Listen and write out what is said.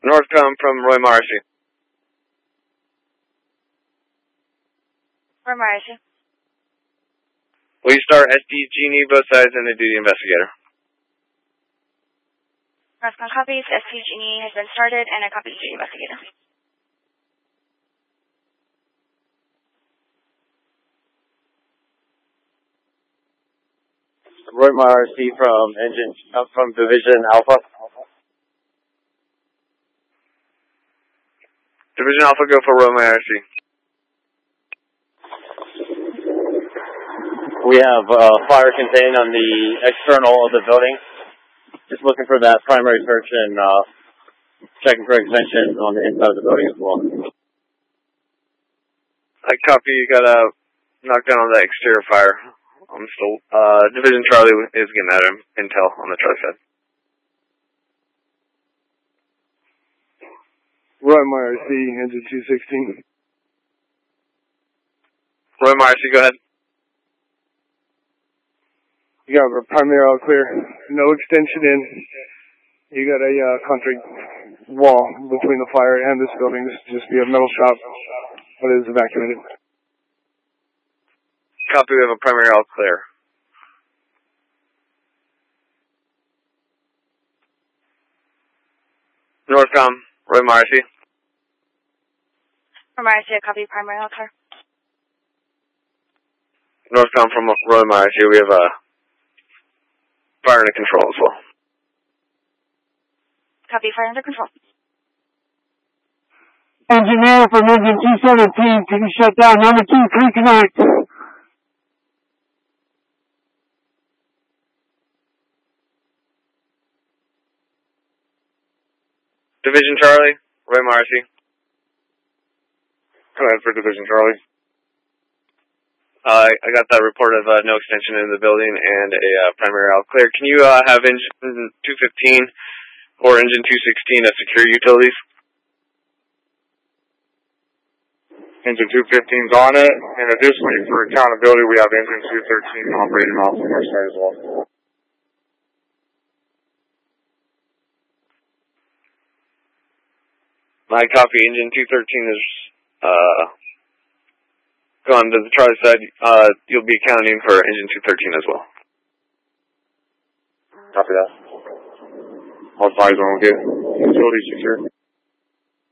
Northcom from Roy Morrissey. Roy Morrissey. Will you start SDG both sides and the duty investigator? Northcom copies. SDG has been started, and I copy the duty investigator. Roy Morrissey from Division Alpha. Division Alpha, go for Roy Morrissey. We have fire contained on the external of the building. Just looking for that primary search and checking for extension on the inside of the building as well. I copy. You got a knockdown on the exterior fire. I'm still. Division Charlie is getting at him. Intel on the Charlie side. Roy Morrissey, engine 216. Roy Morrissey, go ahead. You got a primary all clear. No extension in. You got a concrete wall between the fire and this building. This is just be a metal shop, but it is evacuated. Copy, we have a primary all clear. Northcom, Roy Morrissey. Roy Morrissey, I copy primary all clear. Northcom from Roy Morrissey, we have a fire under control as well. Copy, fire under control. Engineer from engine 217, can you shut down number 2, reconnect? Division Charlie, Roy Morrissey. Go ahead for Division Charlie. I got that report of no extension in the building and a primary all clear. Can you have engine 215 or engine 216 as secure utilities? Engine 215's on it, and additionally for accountability, we have engine 213 operating off on our side as well. My copy, engine 213 is gone to the Charlie side. You'll be accounting for engine 213 as well. Copy that. All five zone will get utilities secure.